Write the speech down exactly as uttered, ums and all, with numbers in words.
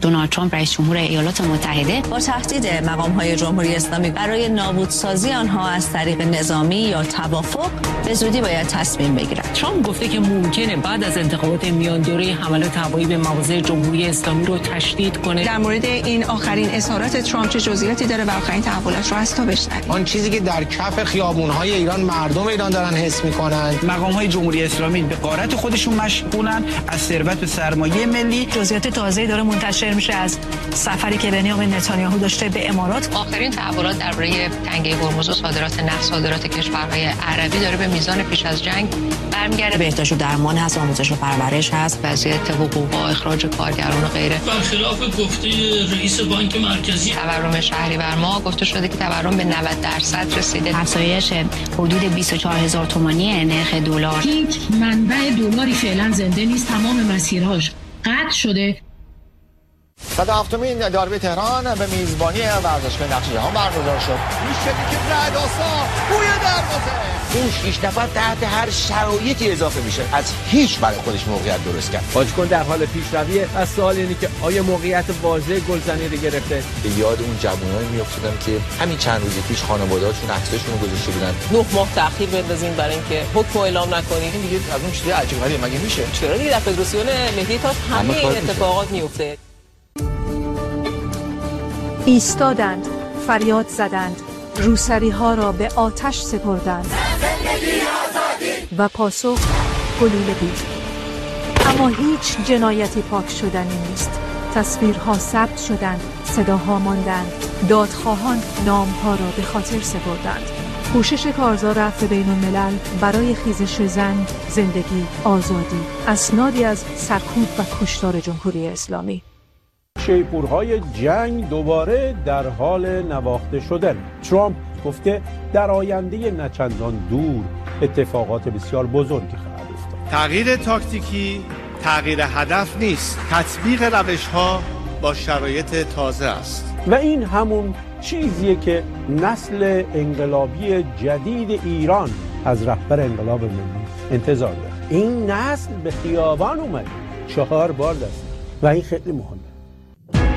دونالد ترامپ رئیس جمهور ایالات متحده با تهدید مقام‌های جمهوری اسلامی برای نابودسازی آنها از طریق نظامی یا توافق به زودی باید تصمیم بگیرد. ترامپ گفته که ممکنه بعد از انتخابات میان دوره حملات هوایی به مواضع جمهوری اسلامی رو تشدید کنه. در مورد این آخرین اظهارات ترامپ چه جزئیاتی داره و آخرین تحولات رو از تو بشنوید. آن چیزی که در کف خیابون‌های ایران مردم ایران دارن حس می‌کنند. مقام‌های جمهوری اسلامی به غارت خودشون مشغولن، از ثروت و سرمایه ملی. جزئیات تازه‌ای داره منتشر میشه از سفری که بنیامین نتانیاهو داشته به امارات. آخرین تحولات درباره تنگه هرمز و صادرات نفت، صادرات کشورهای عربی داره به میزان پیش از جنگ برمیگرده. بهداشت و درمان هست، آموزش و پرورش هست، وضعیت حقوق و اخراج کارگران و غیره. برخلاف گفته رئیس بانک مرکزی، تورم شهریور ماه گفته شده که تورم به نود درصد رسیده. افزایش حدود بیست و چهار هزار تومانی نرخ دلار. هیچ منبع دلاری فعلا زنده نیست، تمام مسیرهاش قطع شده. صد و هفتمین داربی تهران به میزبانی ورزشگاه نقش جهان برگزار شد. این شکلی که رعدآسا بوی دروازه. این شش نفر تحت هر شرایطی اضافه میشه. از هیچ برای خودش موقعیت درست کرد. بازیکن در حال پیشرویه. از سوال اینه که آیا موقعیت واضح گلزنی رو گرفته؟ به یاد اون جوانایی میافتادم که همین چند روز پیش خانواده‌هاشون عکساشون رو گذاشته بودن. نه ماه تأخیر بندازین برای اینکه حکم اعلام نکنین. این دیگه از اون چیز عجیب غریبه مگه میشه؟ چرا دیگه در فدراسیون ملی تاس همه این اتفاقات میفته. ایستادند، فریاد زدند، روسری ها را به آتش سپردند و پاسخ گلوله بود. اما هیچ جنایتی پاک شدنی نیست. تصویرها ثبت شدند، صداها ماندند، دادخواهان نامها را به خاطر سپردند. کوشش کارزار عفو بین الملل برای خیزش زن، زندگی، آزادی، اسنادی از سرکوب و کشتار جمهوری اسلامی. شیپورهای جنگ دوباره در حال نواخته شدن. ترامپ گفته در آینده نچندان دور اتفاقات بسیار بزرگی خواهد افتاد. تغییر تاکتیکی تغییر هدف نیست، تطبیق روش‌ها با شرایط تازه است. و این همون چیزیه که نسل انقلابی جدید ایران از رهبر انقلاب ملی انتظار داره. این نسل به خیابان اومده، چهار بار دست و این خیلی مهمه.